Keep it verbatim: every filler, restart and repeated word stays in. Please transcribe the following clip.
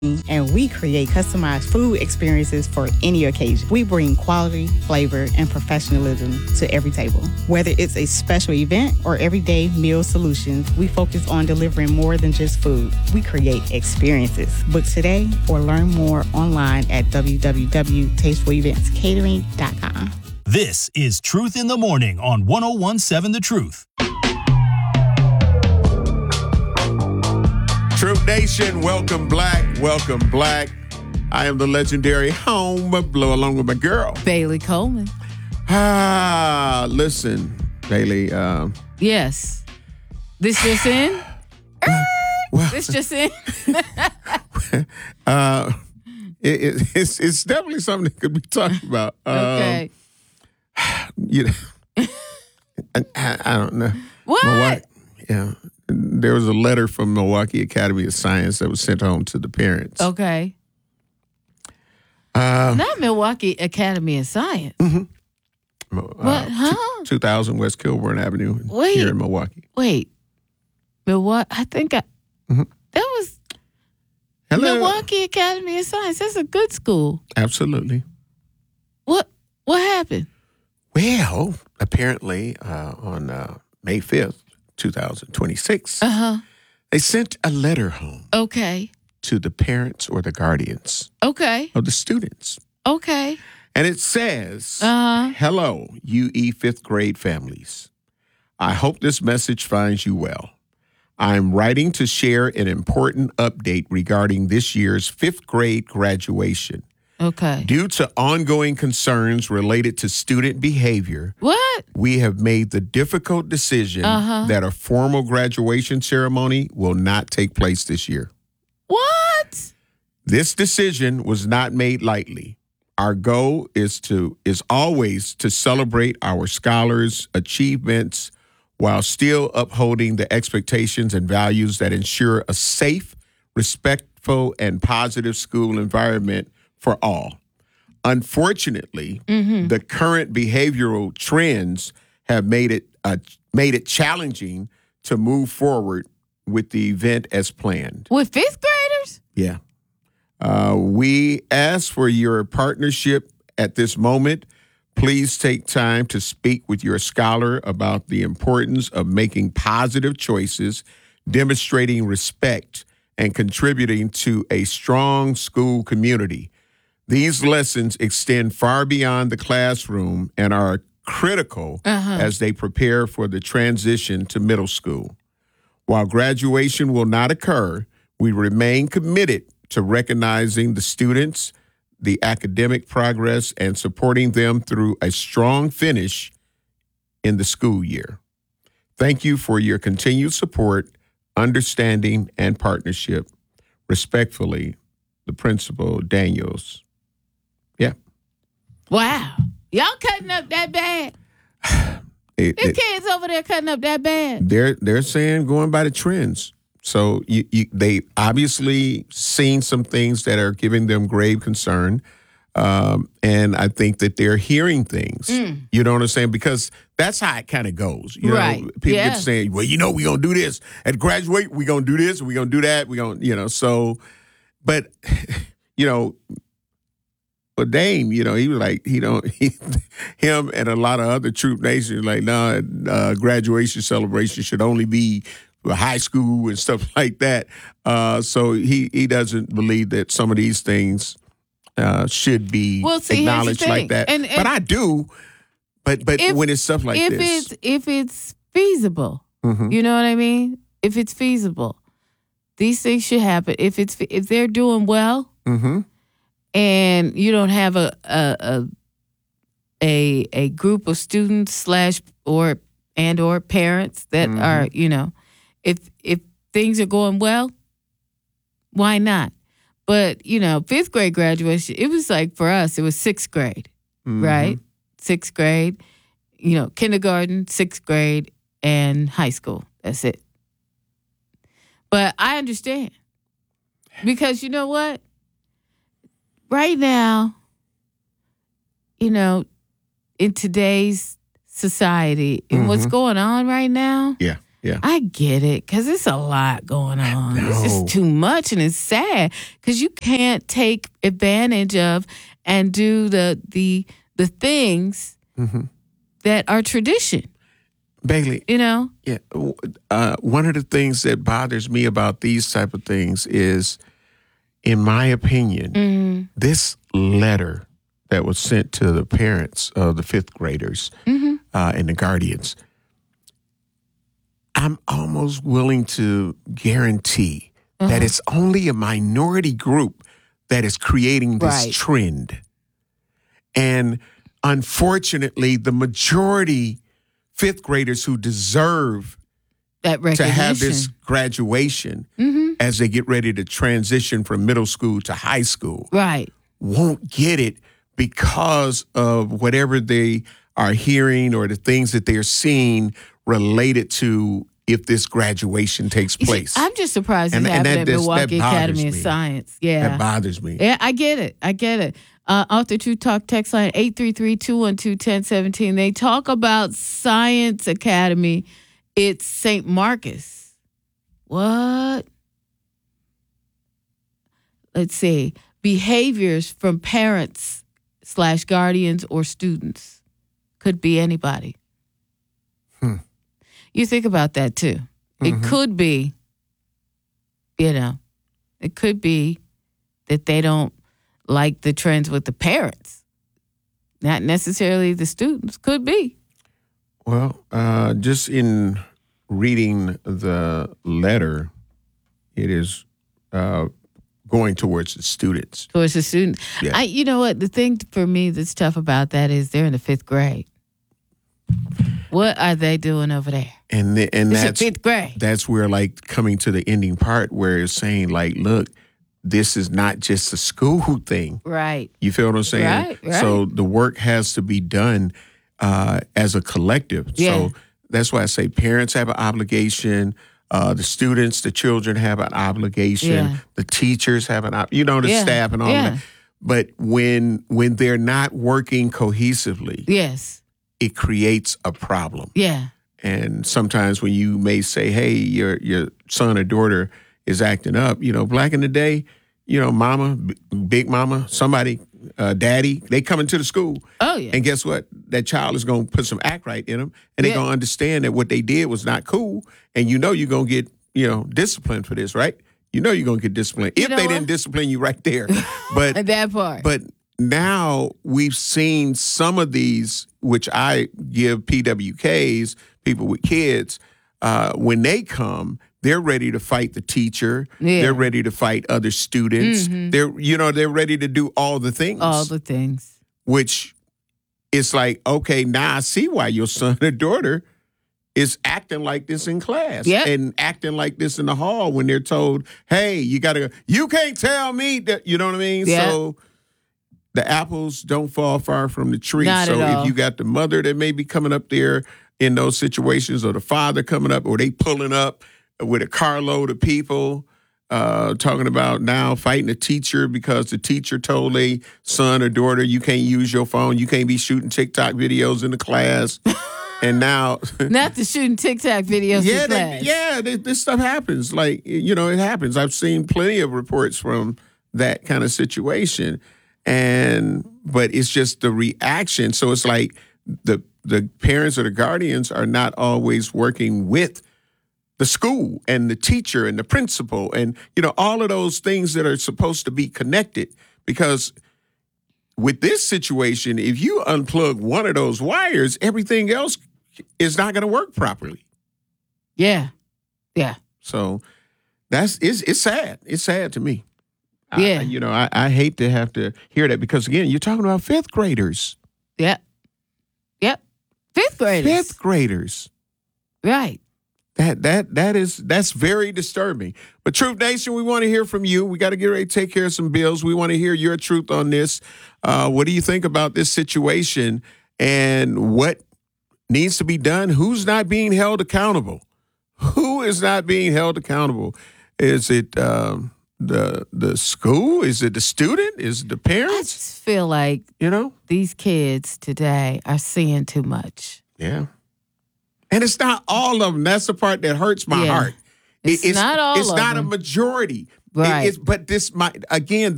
and we create customized food experiences for any occasion. We bring quality, flavor, and professionalism to every table. Whether it's a special event or everyday meal solutions, we focus on delivering more than just food. We create experiences. Book today or learn more online at w w w dot tasteful events catering dot com. This is Truth in the Morning on one oh one point seven The Truth. Truth Nation, welcome Black, welcome Black. I am the legendary Home Blow along with my girl, Bailey Coleman. Ah, listen, Bailey. Um, yes. This just in? well, this just in? uh, it, it, it's, it's definitely something that could be talked about. Okay. Um, you know, I, I, I don't know. What? Milwaukee, yeah. There was a letter from Milwaukee Academy of Science that was sent home to the parents. Okay. Uh, Not Milwaukee Academy of Science. Mm-hmm. Uh, What? Huh? two thousand West Kilburn Avenue Wait. here in Milwaukee. Wait. Milwaukee, I think I, Mm-hmm. that was Hello. Milwaukee Academy of Science. That's a good school. Absolutely. What What happened? Well, apparently uh, on uh, May fifth, twenty twenty-six, Uh-huh. they sent a letter home Okay. to the parents or the guardians Okay. of the students. Okay. And it says, Uh-huh. hello, U E fifth grade families. I hope this message finds you well. I am writing to share an important update regarding this year's fifth grade graduation. Okay. Due to ongoing concerns related to student behavior, What? we have made the difficult decision Uh-huh. that a formal graduation ceremony will not take place this year. What? This decision was not made lightly. Our goal is to is always to celebrate our scholars' achievements while still upholding the expectations and values that ensure a safe, respectful, and positive school environment for all. Unfortunately, Mm-hmm. the current behavioral trends have made it uh, made it challenging to move forward with the event as planned. With fifth graders? Yeah. Uh, we ask for your partnership at this moment. Please take time to speak with your scholar about the importance of making positive choices, demonstrating respect, and contributing to a strong school community. These lessons extend far beyond the classroom and are critical Uh-huh. as they prepare for the transition to middle school. While graduation will not occur, we remain committed to recognizing the students, the academic progress, and supporting them through a strong finish in the school year. Thank you for your continued support, understanding, and partnership. Respectfully, the Principal Daniels. Yeah. Wow. Y'all cutting up that bad? It- These it- kids over there cutting up that bad? they're they're saying going by the trends. So you, you, they obviously seen some things that are giving them grave concern. Um, and I think that they're hearing things. Mm. You know what I'm saying? Because that's how it kind of goes. You Right. know, people Yeah. get to saying, well, you know, we're going to do this. At graduate, we're going to do this. We're going to do that. We're going to, you know, so, but, you know, but Dame, you know, he was like, he don't, he, him and a lot of other Troop Nations, like, no, nah, uh, graduation celebration should only be for high school and stuff like that. Uh, so he, he doesn't believe that some of these things uh, should be Well, see, here's the acknowledged thing. like that. And- and but I do. But but If- when it's stuff like if this, it's if it's feasible, Mhm. you know what I mean? If it's feasible, these things should happen. If it's if they're doing well, mm-hmm. and you don't have a a a a, a group of students slash or and or parents that Mhm. are, you know, if if things are going well, why not? But you know, fifth grade graduation, it was like for us, it was sixth grade, Mm-hmm. right? Sixth grade, you know, kindergarten, sixth grade, and high school. That's it. But I understand because you know what? Right now, you know, in today's society and what's Mhm. going on right now, Yeah. Yeah. I get it because it's a lot going on. It's know. just too much, and it's sad because you can't take advantage of and do the the the things Mm-hmm. that are tradition. Bailey, You know, yeah. Uh, one of the things that bothers me about these type of things is, in my opinion, mm-hmm. this letter that was sent to the parents of the fifth graders Mm-hmm. uh, and the guardians, I'm almost willing to guarantee Uh-huh. that it's only a minority group that is creating this Right. trend. And unfortunately, the majority fifth graders who deserve that to recognition. have this graduation Mm-hmm. as they get ready to transition from middle school to high school Right. won't get it because of whatever they are hearing or the things that they're seeing related to if this graduation takes You see, place. I'm just surprised And- it's and happening that- at that's- that Milwaukee Academy of bothers me. Science. Yeah. That bothers me. Yeah, I get it. I get it. Uh, off the True Talk text line, eight three three, two one two, one zero one seven. They talk about Science Academy. It's Saint Marcus. What? Let's see. Behaviors from parents slash guardians or students. Could be anybody. Hmm. You think about that too. It Mhm. could be, you know, it could be that they don't like the trends with the parents, not necessarily the students. Could be. Well, uh, just in reading the letter, it is uh, going towards the students. Towards the students. Yeah. I, you know what? The thing for me that's tough about that is they're in the fifth grade. What are they doing over there? And the, and It's that's the fifth grade. that's where, like, coming to the ending part where it's saying, like, look, this is not just a school thing. Right. You feel what I'm saying? Right, right. So the work has to be done uh, as a collective. Yeah. So that's why I say parents have an obligation. Uh, the students, the children have an obligation. Yeah. The teachers have an, ob- you know, the Yeah, staff and all yeah. that. But when when they're not working cohesively, Yes. it creates a problem. Yeah. And sometimes when you may say, hey, your your son or daughter is acting up, you know, back in the day, you know, mama, b- big mama, somebody, uh, daddy, they come into the school. Oh, yeah. And guess what? That child is going to put some act right in them. And they're Yeah. going to understand that what they did was not cool. And you know you're going to get, you know, disciplined for this, right? You know you're going to get disciplined. You if know they what? didn't discipline you right there. But At that part. but now we've seen some of these, which I give P W Ks, people with kids, uh, when they come, they're ready to fight the teacher. Yeah. They're ready to fight other students. They're, you know, they're ready to do all the things. All the things. which it's like, okay, now I see why your son or daughter is acting like this in class Yep. and acting like this in the hall when they're told, hey, you got to, you can't tell me that, you know what I mean? Yeah. So the apples don't fall far from the tree. Not so at all. if you got the mother that may be coming up there in those situations, or the father coming up, or they pulling up with a carload of people, uh, talking about now fighting a teacher because the teacher told a son or daughter, you can't use your phone, you can't be shooting TikTok videos in the class. And now, Not the shooting TikTok videos yeah, in they, class. yeah, this, this stuff happens. Like, you know, it happens. I've seen plenty of reports from that kind of situation, and but it's just the reaction. So it's like the the parents or the guardians are not always working with the school and the teacher and the principal and, you know, all of those things that are supposed to be connected. Because with this situation, if you unplug one of those wires, everything else is not going to work properly. Yeah. Yeah. So that's it's it's sad. It's sad to me. Yeah. I, you know, I, I hate to have to hear that because again, you're talking about fifth graders. Yep. Yep. Fifth graders. Fifth graders. Right. That that that is that's very disturbing. But Truth Nation, we want to hear from you. We got to get ready to take care of some bills. We want to hear your truth on this. Uh, what do you think about this situation and what needs to be done? Who's not being held accountable? Who is not being held accountable? Is it um, the the school? Is it the student? Is it the I parents? just feel like You know? these kids today are seeing too much. Yeah. And it's not all of them. That's the part that hurts my Yeah. heart. It's not all It's of not them. a majority. Right. It- it's, but this might, again,